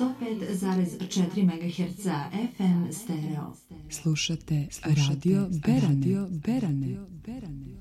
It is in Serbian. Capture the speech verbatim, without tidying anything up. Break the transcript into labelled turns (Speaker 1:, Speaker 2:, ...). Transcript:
Speaker 1: sto pet zarez četiri megaherca F M stereo.
Speaker 2: Slušate Radio Berane. Radio Berane.